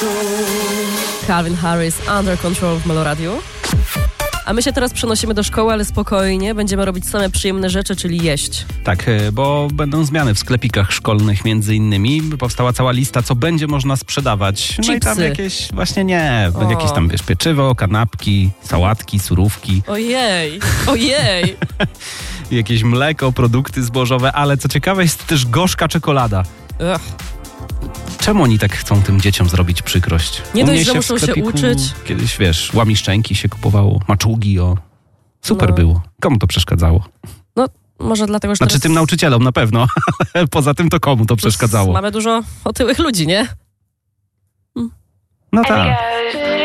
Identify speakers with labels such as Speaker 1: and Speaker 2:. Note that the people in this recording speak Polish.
Speaker 1: Calvin Harris, Under Control w Meloradiu. A my się teraz przenosimy do szkoły, ale spokojnie. Będziemy robić same przyjemne rzeczy, czyli jeść.
Speaker 2: Tak, bo będą zmiany w sklepikach szkolnych między innymi. Powstała cała lista, co będzie można sprzedawać. No i tam
Speaker 1: Chipsy.
Speaker 2: jakieś, właśnie nie, jakieś tam, wiesz, pieczywo, kanapki, sałatki, surówki.
Speaker 1: Ojej.
Speaker 2: Jakieś mleko, produkty zbożowe, ale co ciekawe jest też gorzka czekolada.
Speaker 1: Ugh.
Speaker 2: Czemu oni tak chcą tym dzieciom zrobić przykrość?
Speaker 1: Nie
Speaker 2: U
Speaker 1: dość,
Speaker 2: mnie
Speaker 1: że
Speaker 2: w
Speaker 1: muszą się
Speaker 2: sklepiku
Speaker 1: uczyć.
Speaker 2: Kiedyś, wiesz, łamiszczenki się kupowało, maczugi, Super było. Komu to przeszkadzało?
Speaker 1: No, może dlatego, że
Speaker 2: Znaczy
Speaker 1: teraz
Speaker 2: tym nauczycielom na pewno, ale poza tym to komu to przeszkadzało?
Speaker 1: mamy dużo otyłych ludzi, nie?
Speaker 2: No tak.